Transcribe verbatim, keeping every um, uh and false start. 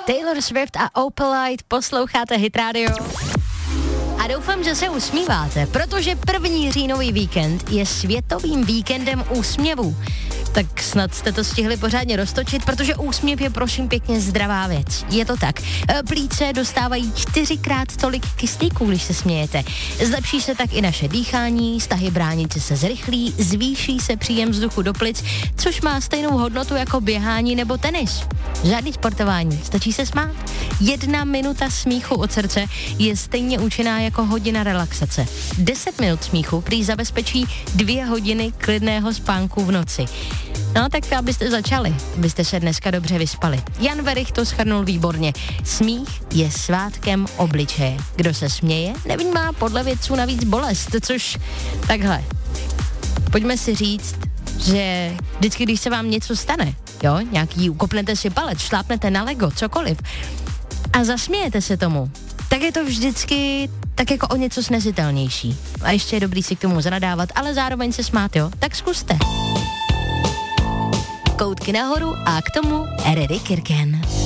Taylor Swift a Opalite, posloucháte Hit Radio. A doufám, že se usmíváte, protože první říjnový víkend je světovým víkendem úsměvů. Tak snad jste to stihli pořádně roztočit, protože úsměv je prosím pěkně zdravá věc. Je to tak. Plíce dostávají čtyřikrát tolik kyslíku, když se smějete. Zlepší se tak i naše dýchání, stahy bránice se zrychlí, zvýší se příjem vzduchu do plic, což má stejnou hodnotu jako běhání nebo tenis. Žádný sportování, stačí se smát. Jedna minuta smíchu od srdce je stejně účinná jako hodina relaxace. Deset minut smíchu prý zabezpečí dvě hodiny klidného spánku v noci. No tak abyste začali, abyste se dneska dobře vyspali. Jan Werich to shrnul výborně. Smích je svátkem obličeje. Kdo se směje, nevnímá podle vědců navíc bolest, což takhle. Pojďme si říct, že vždycky, když se vám něco stane, jo, nějaký, ukopnete si palec, šlápnete na Lego, cokoliv, a zasmějete se tomu, tak je to vždycky tak jako o něco snesitelnější. A ještě je dobrý si k tomu zanadávat, ale zároveň se smát, jo? Tak zkuste. Koutky nahoru a k tomu Eddie Kirken.